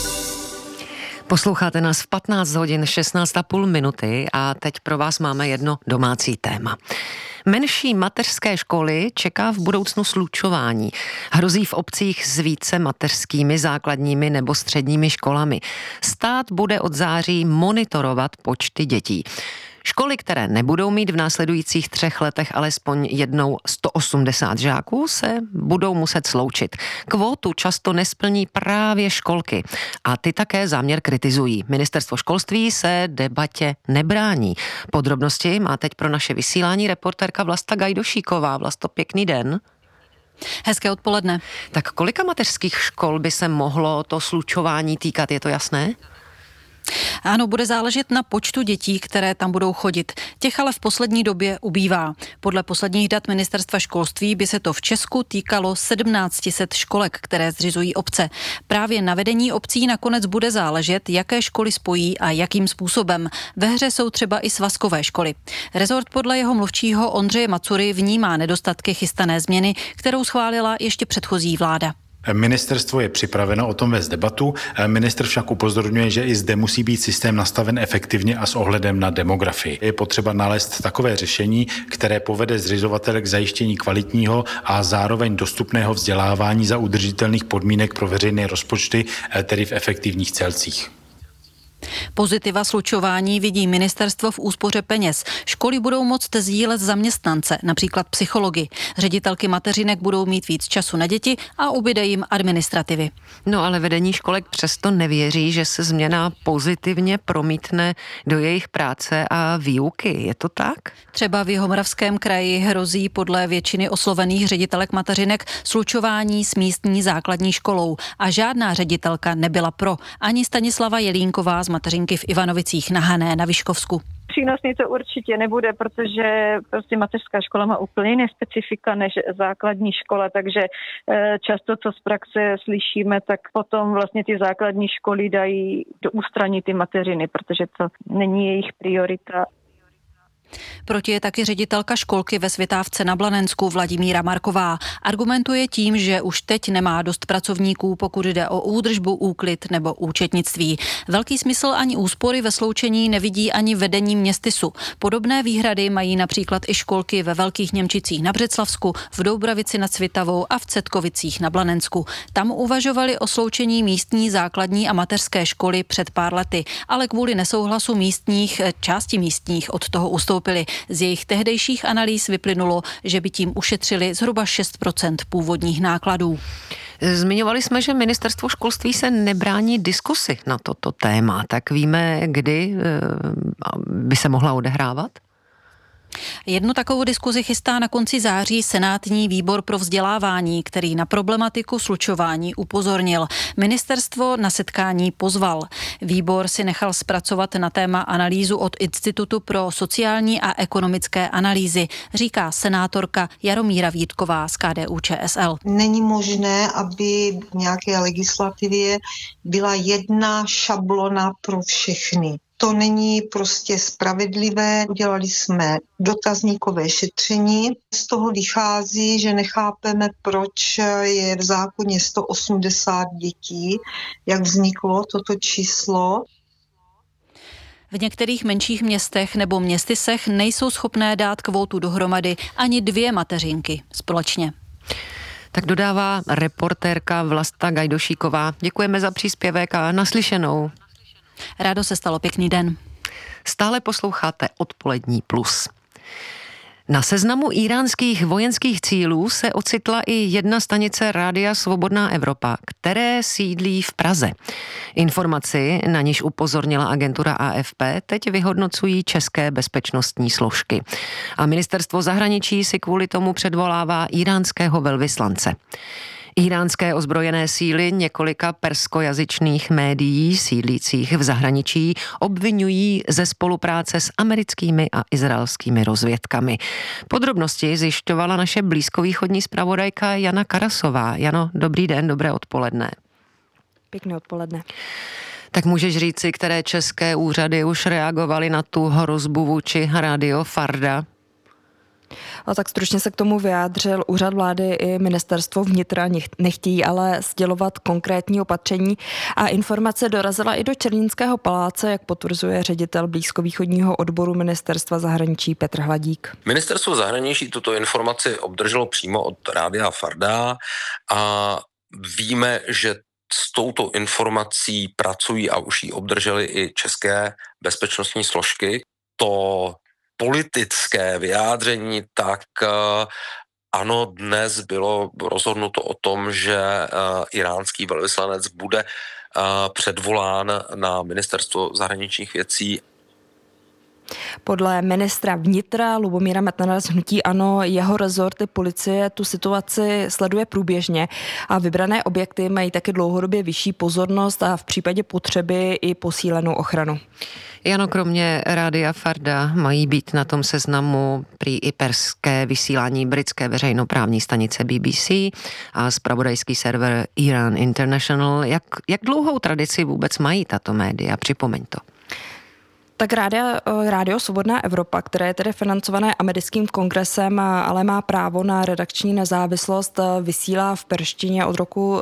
Posloucháte nás v 15 hodin 16,5 minuty a teď pro vás máme jedno domácí téma. Menší mateřské školy čeká v budoucnu slučování. Hrozí v obcích s více mateřskými, základními nebo středními školami. Stát bude od září monitorovat počty dětí. Školy, které nebudou mít v následujících 3 letech alespoň jednou 180 žáků, se budou muset sloučit. Kvótu často nesplní právě školky a ty také záměr kritizují. Ministerstvo školství se debatě nebrání. Podrobnosti má teď pro naše vysílání reportérka Vlasta Gajdošíková. Vlasto, pěkný den. Hezké odpoledne. Tak kolika mateřských škol by se mohlo to slučování týkat, je to jasné? Ano, bude záležet na počtu dětí, které tam budou chodit. Těch ale v poslední době ubývá. Podle posledních dat Ministerstva školství by se to v Česku týkalo 1700 školek, které zřizují obce. Právě na vedení obcí nakonec bude záležet, jaké školy spojí a jakým způsobem. Ve hře jsou třeba i svazkové školy. Rezort podle jeho mluvčího Ondřeje Macury vnímá nedostatky chystané změny, kterou schválila ještě předchozí vláda. Ministerstvo je připraveno o tom vést debatu. Ministr však upozorňuje, že i zde musí být systém nastaven efektivně a s ohledem na demografii. Je potřeba nalézt takové řešení, které povede zřizovatele k zajištění kvalitního a zároveň dostupného vzdělávání za udržitelných podmínek pro veřejné rozpočty, tedy v efektivních celcích. Pozitiva slučování vidí ministerstvo v úspoře peněz. Školy budou moct sdílet zaměstnance, například psychologi. Ředitelky mateřinek budou mít víc času na děti a ubyde jim administrativy. No ale vedení školek přesto nevěří, že se změna pozitivně promítne do jejich práce a výuky. Je to tak? Třeba v Jihomoravském kraji hrozí podle většiny oslovených ředitelek mateřinek slučování s místní základní školou a žádná ředitelka nebyla pro. Ani Stanislava Jelínková z mateřinky v Ivanovicích na Hané na Vyškovsku. Přínosný to určitě nebude, protože prostě mateřská škola má úplně jiné specifika než základní škola, takže často, co z praxe slyšíme, tak potom vlastně ty základní školy dají do ústraní ty mateřiny, protože to není jejich priorita. Proti je taky ředitelka školky ve Světávce na Blanensku Vladimíra Marková. Argumentuje tím, že už teď nemá dost pracovníků, pokud jde o údržbu, úklid nebo účetnictví. Velký smysl ani úspory ve sloučení nevidí ani vedení Městysu. Podobné výhrady mají například i školky ve Velkých Němčicích na Břeclavsku, v Doubravici nad Svitavou a v Cetkovicích na Blanensku. Tam uvažovali o sloučení místní základní a mateřské školy před pár lety, ale kvůli nesouhlasu části místních od toho ustoupili. Z jejich tehdejších analýz vyplynulo, že by tím ušetřili zhruba 6% původních nákladů. Zmiňovali jsme, že ministerstvo školství se nebrání diskusi na toto téma. Tak víme, kdy by se mohla odehrávat? Jednu takovou diskuzi chystá na konci září Senátní výbor pro vzdělávání, který na problematiku slučování upozornil. Ministerstvo na setkání pozval. Výbor si nechal zpracovat na téma analýzu od Institutu pro sociální a ekonomické analýzy, říká senátorka Jaromíra Vítková z KDU-ČSL. Není možné, aby v nějaké legislativě byla jedna šablona pro všechny. To není prostě spravedlivé. Udělali jsme dotazníkové šetření. Z toho vychází, že nechápeme, proč je v zákoně 180 dětí, jak vzniklo toto číslo. V některých menších městech nebo městysech nejsou schopné dát kvótu dohromady ani 2 mateřinky společně. Tak dodává reportérka Vlasta Gajdošíková. Děkujeme za příspěvek a naslyšenou. Rádo se stalo, pěkný den. Stále posloucháte Odpolední plus. Na seznamu íránských vojenských cílů se ocitla i jedna stanice Rádia Svobodná Evropa, které sídlí v Praze. Informaci, na níž upozornila agentura AFP, teď vyhodnocují české bezpečnostní složky. A ministerstvo zahraničí si kvůli tomu předvolává íránského velvyslance. Iránské ozbrojené síly několika perskojazyčných médií sídlících v zahraničí obvinují ze spolupráce s americkými a izraelskými rozvědkami. Podrobnosti zjišťovala naše blízkovýchodní zpravodajka Jana Karasová. Jano, dobrý den, dobré odpoledne. Pěkné odpoledne. Tak můžeš říci, které české úřady už reagovaly na tu hrozbu vůči rádio Farda? A tak stručně se k tomu vyjádřil úřad vlády i ministerstvo vnitra, nechtějí ale sdělovat konkrétní opatření a informace dorazila i do Černínského paláce, jak potvrzuje ředitel blízkovýchodního odboru ministerstva zahraničí Petr Hladík. Ministerstvo zahraničí tuto informaci obdrželo přímo od rádia Farda a víme, že s touto informací pracují a už ji obdrželi i české bezpečnostní složky. To politické vyjádření, tak ano, dnes bylo rozhodnuto o tom, že iránský velvyslanec bude předvolán na ministerstvo zahraničních věcí. Podle ministra vnitra Lubomíra Metnara z hnutí ANO jeho rezort i policie tu situaci sleduje průběžně a vybrané objekty mají taky dlouhodobě vyšší pozornost a v případě potřeby i posílenou ochranu. Jano, kromě rádia Farda mají být na tom seznamu prý i perské vysílání britské veřejnoprávní stanice BBC a zpravodajský server Iran International. Jak dlouhou tradici vůbec mají tato média? Připomeň to. Tak rádio Svobodná Evropa, které je tedy financované americkým kongresem, ale má právo na redakční nezávislost, vysílá v perštině od roku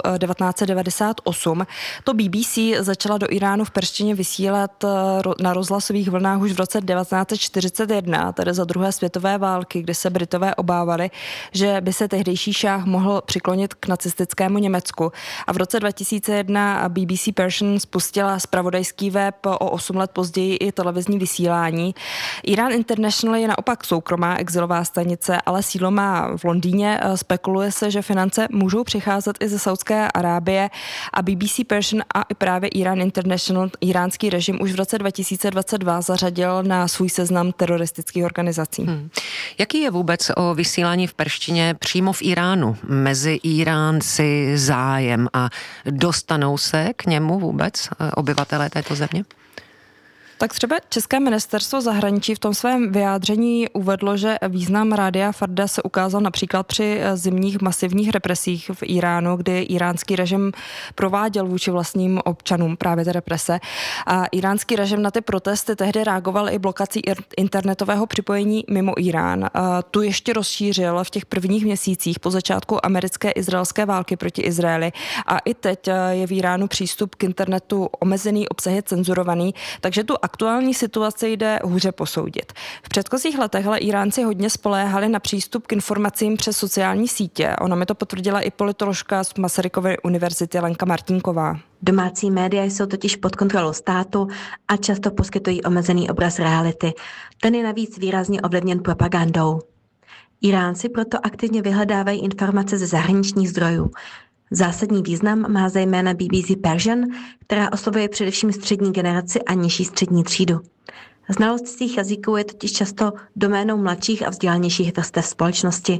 1998. To BBC začala do Iránu v perštině vysílat na rozhlasových vlnách už v roce 1941, tedy za druhé světové války, kdy se Britové obávali, že by se tehdejší šáh mohl přiklonit k nacistickému Německu. A v roce 2001 BBC Persian spustila zpravodajský web, o 8 let později i televizní vysílání. Iran International je naopak soukromá exilová stanice, ale sídlo má v Londýně. Spekuluje se, že finance můžou přicházet i ze Saudské Arábie a BBC Persian a i právě Iran International iránský režim už v roce 2022 zařadil na svůj seznam teroristických organizací. Jaký je vůbec o vysílání v perštině přímo v Iránu mezi Iránci zájem a dostanou se k němu vůbec obyvatelé této země? Tak třeba České ministerstvo zahraničí v tom svém vyjádření uvedlo, že význam Rádia Farda se ukázal například při zimních masivních represích v Iránu, kdy iránský režim prováděl vůči vlastním občanům právě ty represe. A iránský režim na ty protesty tehdy reagoval i blokací internetového připojení mimo Irán. Tu ještě rozšířil v těch prvních měsících po začátku americké-izraelské války proti Izraeli. A i teď je v Iránu přístup k internetu omezený, obsah je cenzurovaný, takže tu aktuální situaci jde hůře posoudit. V předchozích letech ale Iránci hodně spoléhali na přístup k informacím přes sociální sítě. Ona mi to potvrdila i politoložka z Masarykovy univerzity Lenka Martinková. Domácí média jsou totiž pod kontrolou státu a často poskytují omezený obraz reality. Ten je navíc výrazně ovlivněn propagandou. Iránci proto aktivně vyhledávají informace ze zahraničních zdrojů. Zásadní význam má zejména BBC Persian, která oslovuje především střední generaci a nižší střední třídu. Znalost cizích jazyků je totiž často doménou mladších a vzdělanějších vrstev společnosti.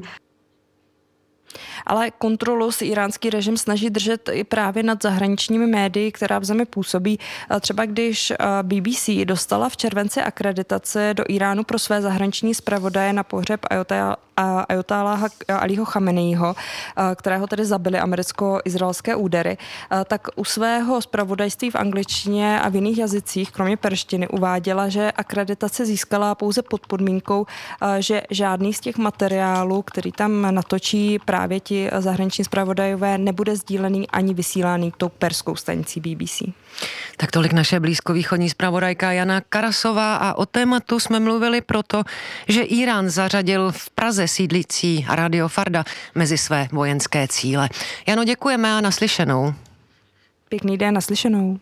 Ale kontrolu si iránský režim snaží držet i právě nad zahraničními médii, která v zemi působí. Třeba když BBC dostala v červenci akreditaci do Iránu pro své zahraniční zpravodaje na pohřeb Ajatoláha Alího Chameneiho, kterého tedy zabili americko-izraelské údery, tak u svého zpravodajství v angličtině a v jiných jazycích, kromě perštiny, uváděla, že akreditace získala pouze pod podmínkou, že žádný z těch materiálů, který tam natočí právě ti zahraniční zpravodajové, nebude sdílený ani vysílaný tou perskou stanicí BBC. Tak tolik naše blízkovýchodní zpravodajka Jana Karasová a o tématu jsme mluvili proto, že Irán zařadil v Praze sídlící Radio Farda mezi své vojenské cíle. Jano, děkujeme a naslyšenou. Pěkný den, naslyšenou.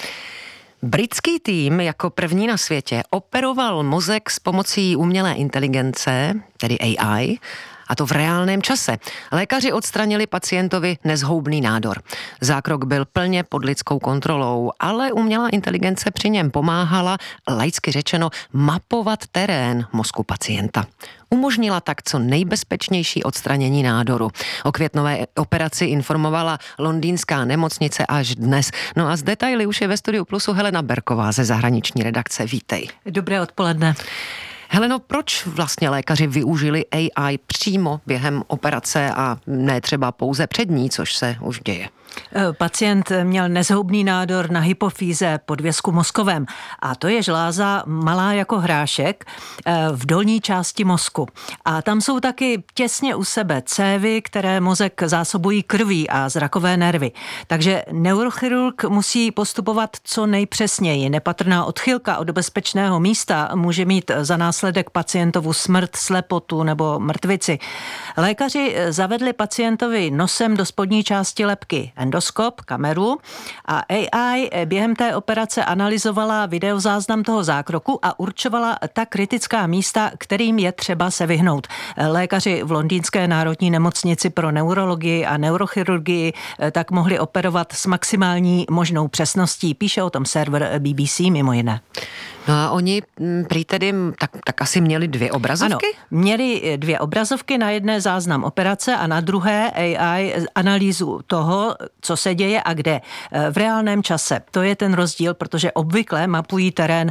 Britský tým jako první na světě operoval mozek s pomocí umělé inteligence, tedy AI, a to v reálném čase. Lékaři odstranili pacientovi nezhoubný nádor. Zákrok byl plně pod lidskou kontrolou, ale umělá inteligence při něm pomáhala, laicky řečeno, mapovat terén mozku pacienta. Umožnila tak co nejbezpečnější odstranění nádoru. O květnové operaci informovala londýnská nemocnice až dnes. No a z detaily už je ve Studiu Plusu Helena Berková ze zahraniční redakce. Vítej. Dobré odpoledne. Heleno, proč vlastně lékaři využili AI přímo během operace a ne třeba pouze před ní, což se už děje? Pacient měl nezhoubný nádor na hypofýze, podvězku mozkovém, a to je žláza malá jako hrášek v dolní části mozku. A tam jsou taky těsně u sebe cévy, které mozek zásobují krví a zrakové nervy. Takže neurochirurg musí postupovat co nejpřesněji. Nepatrná odchylka od bezpečného místa může mít za následek pacientovu smrt, slepotu nebo mrtvici. Lékaři zavedli pacientovi nosem do spodní části lebky endoskop, kameru, a AI během té operace analyzovala videozáznam toho zákroku a určovala ta kritická místa, kterým je třeba se vyhnout. Lékaři v londýnské národní nemocnici pro neurologii a neurochirurgii tak mohli operovat s maximální možnou přesností. Píše o tom server BBC mimo jiné. No a oni prý tedy tak asi měli 2 obrazovky? Ano, měli 2 obrazovky, na jedné záznam operace a na druhé AI analýzu toho, co se děje a kde. V reálném čase. To je ten rozdíl, protože obvykle mapují terén,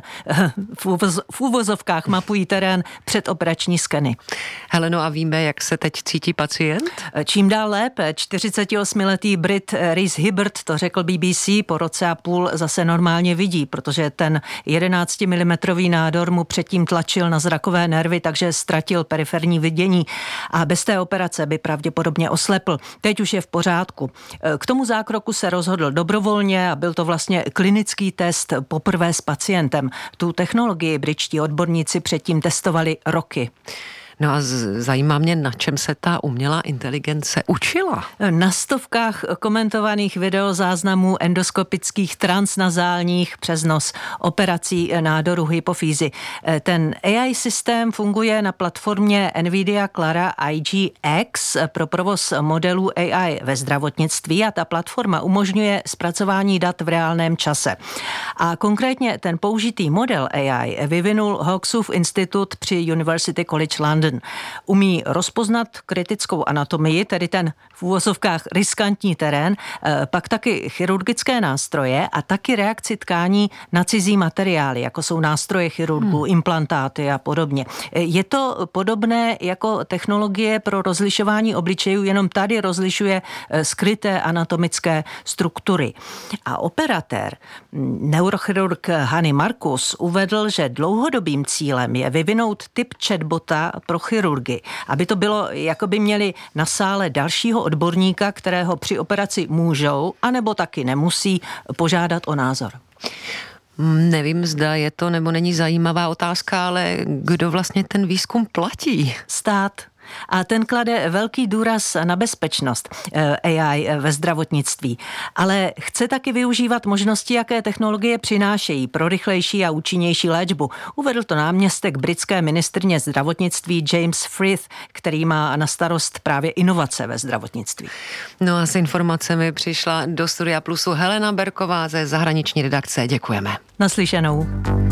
v uvozovkách mapují terén před operační skeny. Heleno, a víme, jak se teď cítí pacient? Čím dál lépe. 48letý Brit Rhys Hibbert to řekl BBC, po roce a půl zase normálně vidí, protože ten 11mm nádor mu předtím tlačil na zrakové nervy, takže ztratil periferní vidění a bez té operace by pravděpodobně oslepl. Teď už je v pořádku. K tomu zákroku se rozhodl dobrovolně a byl to vlastně klinický test poprvé s pacientem. Tu technologii britští odborníci předtím testovali roky. No a zajímá mě, na čem se ta umělá inteligence učila? Na stovkách komentovaných videozáznamů endoskopických transnazálních přes nos operací nádoru hypofýzy. Ten AI systém funguje na platformě NVIDIA Clara IGX pro provoz modelů AI ve zdravotnictví a ta platforma umožňuje zpracování dat v reálném čase. A konkrétně ten použitý model AI vyvinul Hawksův institut při University College London. London. Umí rozpoznat kritickou anatomii, tedy ten v úvozovkách riskantní terén, pak taky chirurgické nástroje a taky reakci tkání na cizí materiály, jako jsou nástroje chirurgů, implantáty a podobně. Je to podobné jako technologie pro rozlišování obličejů, jenom tady rozlišuje skryté anatomické struktury. A operatér, neurochirurg Hani Markus, uvedl, že dlouhodobým cílem je vyvinout typ chatbota pro chirurgy, aby to bylo, jako by měli na sále dalšího odborníka, kterého při operaci můžou, anebo taky nemusí požádat o názor. Nevím, zda je to nebo není zajímavá otázka, ale kdo vlastně ten výzkum platí? Stát. A ten klade velký důraz na bezpečnost AI ve zdravotnictví. Ale chce taky využívat možnosti, jaké technologie přinášejí pro rychlejší a účinnější léčbu. Uvedl to náměstek britské ministryně zdravotnictví James Frith, který má na starost právě inovace ve zdravotnictví. No a s informacemi přišla do Studia Plusu Helena Berková ze zahraniční redakce. Děkujeme. Naslyšenou.